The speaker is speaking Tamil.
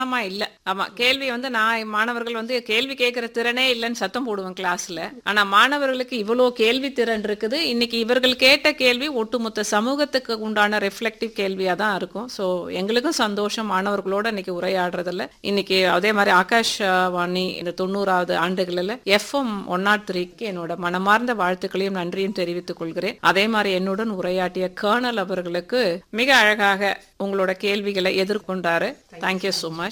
ஆமா இல்ல. ஆமா. கேள்வி நான் மாணவர்கள் கேள்வி கேட்கிற திறனே இல்லன்னு சத்தம் போடுவேன் கிளாஸ்ல. ஆனா மாணவர்களுக்கு இவ்வளோ கேள்வி திறன் இருக்குது. இன்னைக்கு இவர்கள் கேட்ட கேள்வி ஒட்டுமொத்த சமூகத்துக்கு உண்டான ரிஃப்ளெக்டிவ் கேள்வியா தான் இருக்கும். ஸோ எங்களுக்கும் சந்தோஷம் மாணவர்களோட இன்னைக்கு உரையாடுறதுல. இன்னைக்கு அதே மாரி ஆகாஷ் வாணி இந்த 90வது ஆண்டுகளில் எஃப்எம் 103க்கு என்னோட மனமார்ந்த வாழ்த்துக்களையும் நன்றியும் தெரிவித்துக் கொள்கிறேன். அதே மாதிரி என்னுடன் உரையாற்றிய கர்னல் அவர்களுக்கு மிக அழகாக உங்களோட கேள்விகளை எதிர்கொண்டாரு. Thank you so much.